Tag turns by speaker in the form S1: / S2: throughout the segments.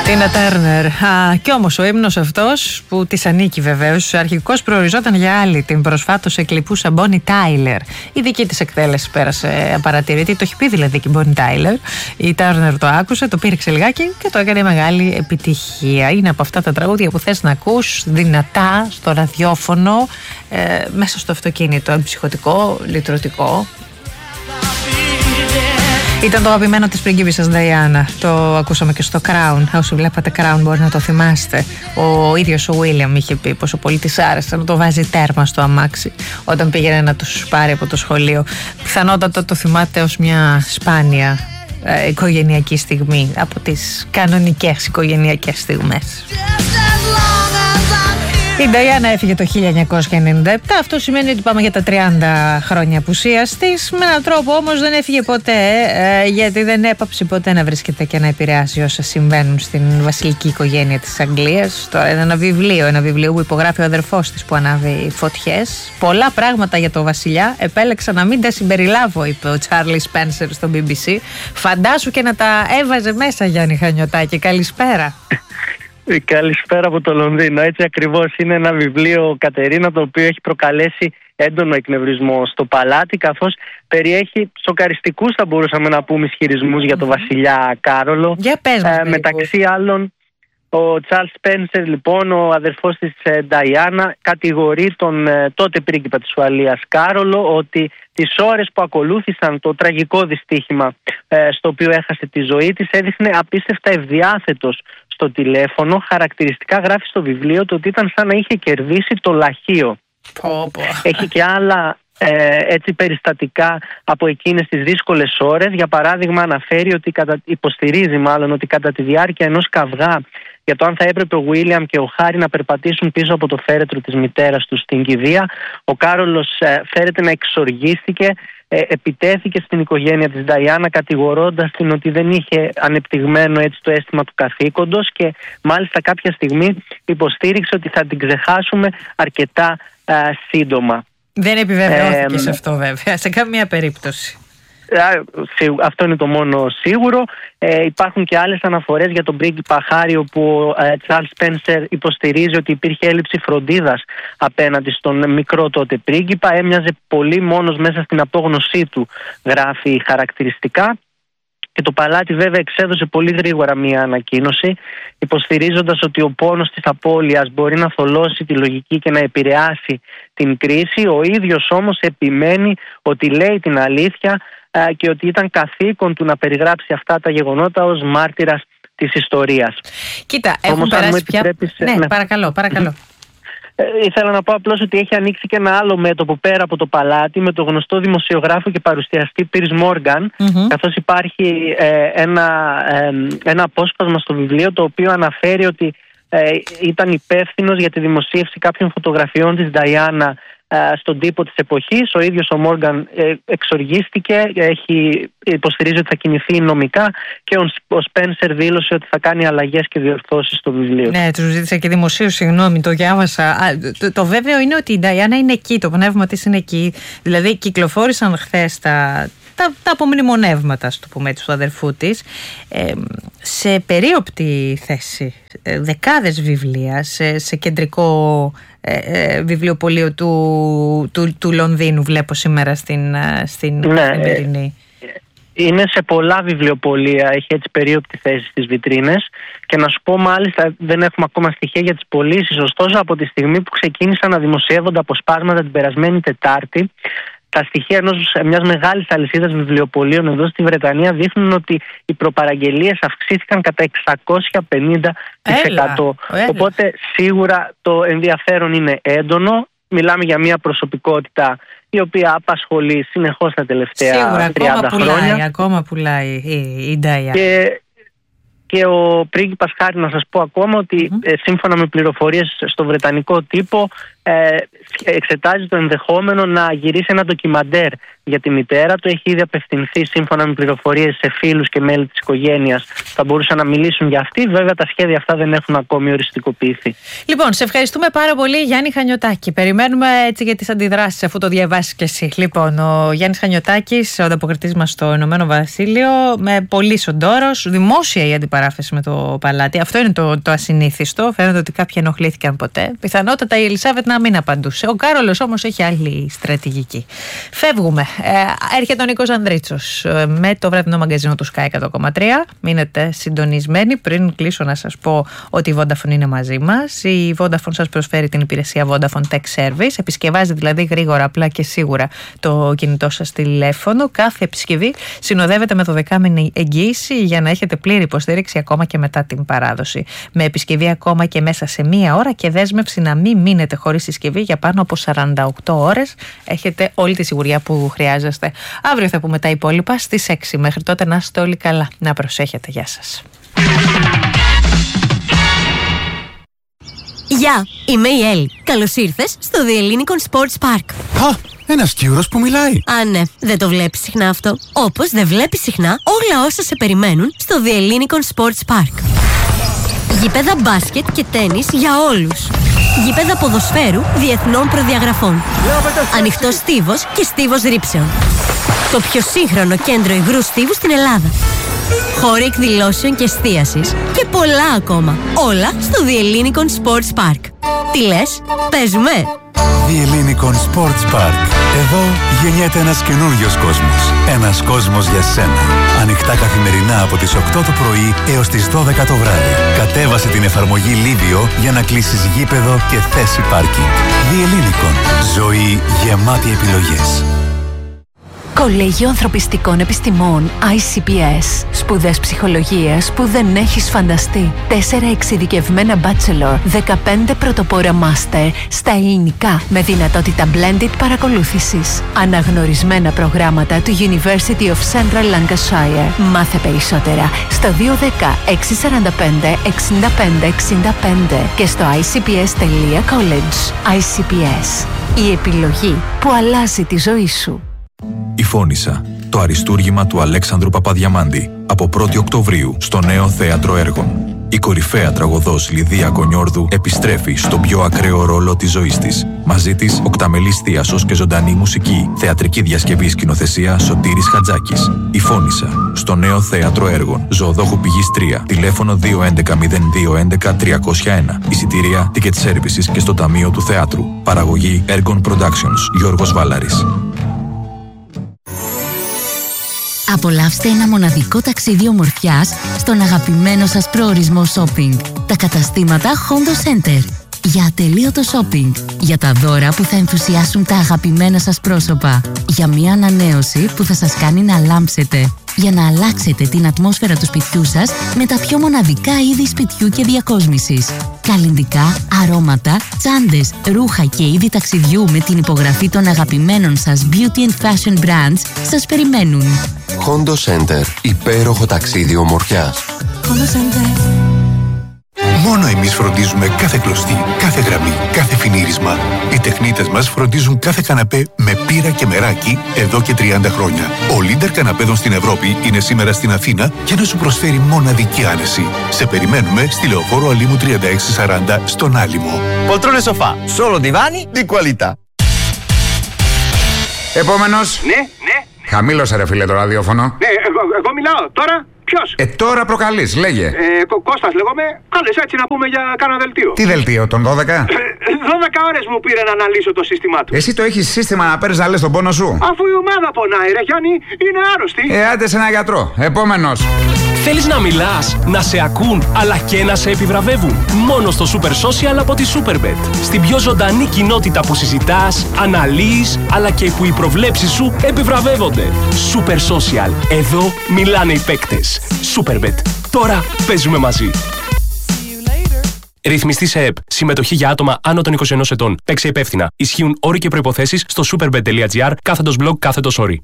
S1: Τίνα Τέρνερ. Κι όμως ο ύμνος αυτός που της ανήκει βεβαίως, αρχικώς προοριζόταν για άλλη, την προσφάτως εκλειπούσα Bonnie Tyler. Η δική της εκτέλεση πέρασε απαρατηρητή, το έχει πει δηλαδή και η Bonnie Tyler. Η Τέρνερ το άκουσε, το πήρεξε λιγάκι και το έκανε μεγάλη επιτυχία. Είναι από αυτά τα τραγούδια που θες να ακούς δυνατά στο ραδιόφωνο, μέσα στο αυτοκίνητο, εμψυχωτικό, λυτρωτικό. Ήταν το αγαπημένο της πριγκίπισσας Νταϊάννα. Το ακούσαμε και στο Crown. Όσοι βλέπατε Crown μπορεί να το θυμάστε. Ο ίδιος ο William είχε πει πόσο πολύ της άρεσε να το βάζει τέρμα στο αμάξι όταν πήγαινε να τους πάρει από το σχολείο. Πιθανότατα το θυμάται ως μια σπάνια οικογενειακή στιγμή, από τις κανονικές οικογενειακές στιγμές. Η Νταϊάννα έφυγε το 1997. Αυτό σημαίνει ότι πάμε για τα 30 χρόνια απουσίας της. Με έναν τρόπο όμως δεν έφυγε ποτέ, γιατί δεν έπαψε ποτέ να βρίσκεται και να επηρεάσει όσα συμβαίνουν στην βασιλική οικογένεια της Αγγλίας. Τώρα είναι ένα βιβλίο που υπογράφει ο αδερφός της που ανάβει φωτιές. Πολλά πράγματα για το βασιλιά επέλεξα να μην τα συμπεριλάβω, είπε ο Τσάρλι Σπένσερ στο BBC. Φαντάσου και να τα έβαζε μέσα, Γιάννη Χανιωτάκη. Καλησπέρα.
S2: Καλησπέρα από το Λονδίνο. Έτσι ακριβώς, είναι ένα βιβλίο, Κατερίνα, το οποίο έχει προκαλέσει έντονο εκνευρισμό στο παλάτι, καθώς περιέχει σοκαριστικούς, θα μπορούσαμε να πούμε, ισχυρισμούς για τον βασιλιά Κάρολο.
S1: Για πες μας,
S2: μεταξύ άλλων, ο Τσάρλς Σπένσερ, λοιπόν, ο αδερφός της Νταϊάννα, κατηγορεί τον τότε πρίγκιπα της Ουαλίας Κάρολο ότι τις ώρες που ακολούθησαν το τραγικό δυστύχημα στο οποίο έχασε τη ζωή της, έδειχνε απίστευτα ευδιάθετος στο τηλέφωνο. Χαρακτηριστικά γράφει στο βιβλίο το ότι ήταν σαν να είχε κερδίσει το λαχείο. Έχει και άλλα έτσι περιστατικά από εκείνες τις δύσκολες ώρες. Για παράδειγμα, αναφέρει ότι υποστηρίζει μάλλον ότι κατά τη διάρκεια ενός καυγά για το αν θα έπρεπε ο Βίλιαμ και ο Χάρι να περπατήσουν πίσω από το φέρετρο της μητέρας του στην κηδεία, ο Κάρολος φέρεται να εξοργίστηκε, επιτέθηκε στην οικογένεια της Νταϊάννα, κατηγορώντας την ότι δεν είχε ανεπτυγμένο έτσι το αίσθημα του καθήκοντος, και μάλιστα κάποια στιγμή υποστήριξε ότι θα την ξεχάσουμε αρκετά σύντομα. Δεν
S1: επιβεβαιώθηκε σε αυτό βέβαια, σε καμία περίπτωση.
S2: Αυτό είναι το μόνο σίγουρο. Υπάρχουν και άλλες αναφορές για τον πρίγκιπα Χάρι, όπου ο Τσάρλς Σπένσερ υποστηρίζει ότι υπήρχε έλλειψη φροντίδας απέναντι στον μικρό τότε πρίγκιπα. Έμοιαζε πολύ μόνος μέσα στην απόγνωσή του, γράφει χαρακτηριστικά. Και το παλάτι βέβαια εξέδωσε πολύ γρήγορα μία ανακοίνωση, υποστηρίζοντας ότι ο πόνος της απώλειας μπορεί να θολώσει τη λογική και να επηρεάσει την κρίση. Ο ίδιος όμως επιμένει ότι λέει την αλήθεια και ότι ήταν καθήκον του να περιγράψει αυτά τα γεγονότα ως μάρτυρας της ιστορίας.
S1: Κοίτα, έχουν περάσει πια... Ναι, παρακαλώ.
S2: Ήθελα να πω απλώς ότι έχει ανοίξει και ένα άλλο μέτωπο πέρα από το παλάτι, με το γνωστό δημοσιογράφο και παρουσιαστή Πίρς Μόργαν, καθώς υπάρχει ένα απόσπασμα στο βιβλίο το οποίο αναφέρει ότι ήταν υπεύθυνος για τη δημοσίευση κάποιων φωτογραφιών της Νταϊάννα στον τύπο της εποχής. Ο ίδιος ο Μόργαν εξοργίστηκε, υποστηρίζει ότι θα κινηθεί νομικά, και ο Σπένσερ δήλωσε ότι θα κάνει αλλαγές και διορθώσεις στο βιβλίο.
S1: Ναι, του ζήτησα και δημοσίως συγγνώμη, το διάβασα. Το βέβαιο είναι ότι η Νταϊάννα είναι εκεί, το πνεύμα της είναι εκεί. Δηλαδή κυκλοφόρησαν χθες τα απομνημονεύματα, στο πούμε έτσι, του αδερφού της, σε περίοπτη θέση, δεκάδες βιβλία σε κεντρικό βιβλιοπωλείο του Λονδίνου, βλέπω σήμερα στην Καθημερινή.
S2: Είναι σε πολλά βιβλιοπωλεία, έχει έτσι περίοπτη θέση στις βιτρίνες, και να σου πω μάλιστα δεν έχουμε ακόμα στοιχεία για τις πωλήσεις, ωστόσο από τη στιγμή που ξεκίνησαν να δημοσιεύονται αποσπάσματα την περασμένη Τετάρτη, τα στοιχεία μιας μεγάλης αλυσίδας βιβλιοπωλείων εδώ στη Βρετανία δείχνουν ότι οι προπαραγγελίες αυξήθηκαν κατά 650%. Οπότε σίγουρα το ενδιαφέρον είναι έντονο. Μιλάμε για μια προσωπικότητα η οποία απασχολεί συνεχώς τα τελευταία 30 χρόνια.
S1: Ακόμα πουλάει η Νταϊάννα.
S2: Και ο πρίγκιπας Χάρι, να σας πω ακόμα ότι σύμφωνα με πληροφορίες στο βρετανικό τύπο, εξετάζει το ενδεχόμενο να γυρίσει ένα ντοκιμαντέρ για τη μητέρα του. Έχει ήδη απευθυνθεί, σύμφωνα με πληροφορίες, σε φίλους και μέλη της οικογένειας. Θα μπορούσαν να μιλήσουν για αυτή. Βέβαια, τα σχέδια αυτά δεν έχουν ακόμη οριστικοποιηθεί.
S1: Λοιπόν, σε ευχαριστούμε πάρα πολύ, Γιάννη Χανιωτάκη. Περιμένουμε έτσι για τις αντιδράσεις, αφού το διαβάσεις και εσύ. Λοιπόν, ο Γιάννης Χανιωτάκης, ο ανταποκριτής μας στο Ηνωμένο Βασίλειο, με πολύ σοντόρος, δημόσια η αντιπαράθεση με το παλάτι. Αυτό είναι το ασυνήθιστο. Φαίνεται ότι κάποιοι ενοχλήθηκαν ποτέ. Πιθανότατα η Ελισάβετ να μην απαντούσε. Ο Κάρολος όμως έχει άλλη στρατηγική. Φεύγουμε. Έρχεται ο Νίκος Ανδρίτσος με το βραδινό μαγκαζίνο του Sky 100,3. Μείνετε συντονισμένοι. Πριν κλείσω, να σας πω ότι η Vodafone είναι μαζί μας. Η Vodafone σας προσφέρει την υπηρεσία Vodafone Tech Service. Επισκευάζει δηλαδή γρήγορα, απλά και σίγουρα το κινητό σας τηλέφωνο. Κάθε επισκευή συνοδεύεται με 12μηνη εγγύηση για να έχετε πλήρη υποστήριξη ακόμα και μετά την παράδοση. Με επισκευή ακόμα και μέσα σε μία ώρα και δέσμευση να μην μείνετε χωρίς συσκευή για πάνω από 48 ώρες. Έχετε όλη τη σιγουριά που χρειάζεστε. Αύριο θα πούμε τα υπόλοιπα στις 6. Μέχρι τότε να είστε όλοι καλά. Να προσέχετε. Γεια σας.
S3: Γεια, είμαι η Έλλη. Καλώς ήρθες στο The Ellinikon Sports Park.
S4: Ένας Κύρος που μιλάει.
S3: Α, ναι, δεν το βλέπεις συχνά αυτό. Όπως δεν βλέπεις συχνά όλα όσα σε περιμένουν στο The Ellinikon Sports Park. Γήπεδα μπάσκετ και τένις για όλους. Γήπεδα ποδοσφαίρου διεθνών προδιαγραφών. Ανοιχτός στίβος και στίβος ρήψεων. Το πιο σύγχρονο κέντρο υγρού στίβου στην Ελλάδα. Χώροι εκδηλώσεων και εστίασης. Και πολλά ακόμα. Όλα στο The Ellinikon Sports Park. Τι λες, παίζουμε?
S4: The Ellinikon Sports Park. Εδώ γεννιέται ένας καινούριος κόσμος. Ένας κόσμος για σένα. Ανοιχτά καθημερινά από τις 8 το πρωί έως τις 12 το βράδυ. Κατέβασε την εφαρμογή Livio για να κλείσεις γήπεδο και θέση πάρκινγκ. The Ellinikon. Ζωή γεμάτη επιλογές.
S5: Κολέγιο Ανθρωπιστικών Επιστημών ICPS. Σπουδές ψυχολογίας που δεν έχεις φανταστεί. 4 εξειδικευμένα bachelor, 15 πρωτοπόρα master στα ελληνικά με δυνατότητα blended παρακολούθησης. Αναγνωρισμένα προγράμματα του University of Central Lancashire. Μάθε περισσότερα στο 210 645 65 65 και στο icps.college. ICPS. Η επιλογή που αλλάζει τη ζωή σου.
S6: Η Φώνισσα, το αριστούργημα του Αλέξανδρου Παπαδιαμάντη, από 1η Οκτωβρίου στο Νέο Θέατρο Έργων. Η κορυφαία τραγωδός Λιδία Κονιόρδου επιστρέφει στον πιο ακραίο ρόλο της ζωής της. Μαζί της, οκταμελής θίασος και ζωντανή μουσική, θεατρική διασκευή σκηνοθεσία Σωτήρης Χατζάκης. Η Φώνισσα, στο Νέο Θέατρο Έργων, Ζωοδόχου Πηγής 3, τηλέφωνο 211 301. Εισιτήρια, ticket services και στο Ταμείο του Θεάτρου. Παραγωγή Έργων Productions, Γιώργος Βάλαρης.
S7: Απολαύστε ένα μοναδικό ταξίδι ομορφιάς στον αγαπημένο σας προορισμό shopping. Τα καταστήματα Hondo Center. Για ατελείωτο shopping. Για τα δώρα που θα ενθουσιάσουν τα αγαπημένα σας πρόσωπα. Για μια ανανέωση που θα σας κάνει να λάμψετε. Για να αλλάξετε την ατμόσφαιρα του σπιτιού σας με τα πιο μοναδικά είδη σπιτιού και διακόσμησης. Καλλυντικά, αρώματα, τσάντες, ρούχα και είδη ταξιδιού με την υπογραφή των αγαπημένων σας beauty and fashion brands σας περιμένουν.
S8: Hondo Center. Υπέροχο ταξίδι ομορφιάς.
S5: Hondo Center.
S4: Μόνο εμείς φροντίζουμε κάθε κλωστή, κάθε γραμμή, κάθε φινίρισμα. Οι τεχνίτες μας φροντίζουν κάθε καναπέ με πύρα και μεράκι εδώ και 30 χρόνια. Ο leader καναπέδων στην Ευρώπη είναι σήμερα στην Αθήνα για να σου προσφέρει μοναδική άνεση. Σε περιμένουμε στη Λεωφόρο Αλήμου 3640 στον Άλυμο.
S9: Poltrone sofà, solo divani di qualità.
S10: Επόμενος.
S11: Ναι.
S10: Χαμήλωσε ρε φίλε το ραδιόφωνο.
S11: Ναι, εγώ μιλάω τώρα. Ποιος?
S10: Τώρα προκαλείς, λέγε.
S11: Κώστας λέγομαι. Κάλεσε έτσι να πούμε για κάνα δελτίο.
S10: Τι δελτίο, τον 12?
S11: 12 ώρες μου πήρε να αναλύσω το σύστημά του.
S10: Εσύ το έχεις σύστημα να παίρνεις να λες τον πόνο σου?
S11: Αφού η ομάδα πονάει ρε Γιάννη, είναι άρρωστη.
S10: Άντε σε ένα γιατρό. Επόμενος.
S12: Θέλεις να μιλάς, να σε ακούν, αλλά και να σε επιβραβεύουν? Μόνο στο Super Social από τη Superbet. Στην πιο ζωντανή κοινότητα που συζητάς, αναλύεις, αλλά και που οι προβλέψεις σου επιβραβεύονται. Super Social. Εδώ μιλάνε οι παίκτες. Superbet. Τώρα παίζουμε μαζί. Ρυθμιστή σε ΕΠ. Συμμετοχή για άτομα άνω των 21 ετών. Παίξε υπεύθυνα. Ισχύουν όροι και προϋποθέσεις στο superbet.gr/blog/όροι.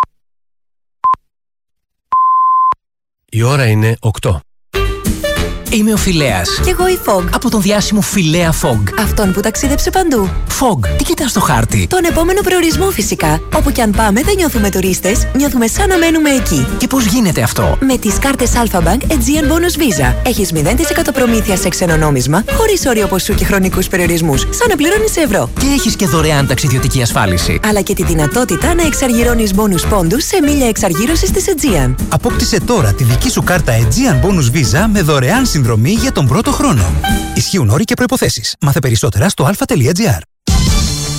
S13: Η ώρα είναι 8. Είμαι ο Φιλέας.
S14: Κι εγώ η Fog.
S13: Από τον διάσημο Φιλέα Fog.
S14: Αυτόν που ταξίδεψε παντού.
S13: Fog, τι κοιτάς στο χάρτη?
S14: Τον επόμενο προορισμό φυσικά. Όπου κι αν πάμε δεν νιώθουμε τουρίστες, νιώθουμε σαν να μένουμε εκεί.
S13: Και πώς γίνεται αυτό?
S14: Με τις κάρτες Alpha Bank Aegean Bonus Visa. Έχεις 0% προμήθεια σε ξένο νόμισμα, χωρίς όριο ποσού και χρονικούς περιορισμούς, σαν να πληρώνεις σε ευρώ.
S13: Και έχεις και δωρεάν ταξιδιωτική ασφάλιση.
S14: Αλλά και τη δυνατότητα να εξαργυρώνεις bonus πόντους σε μίλια εξαργύρωσης της Aegean.
S15: Απόκτησε τώρα τη δική σου κάρτα Aegean Bonus Visa με δωρεάν συνδρομή για τον πρώτο χρόνο. Ισχύουν όροι και προϋποθέσεις. Μάθε περισσότερα στο alpha.gr.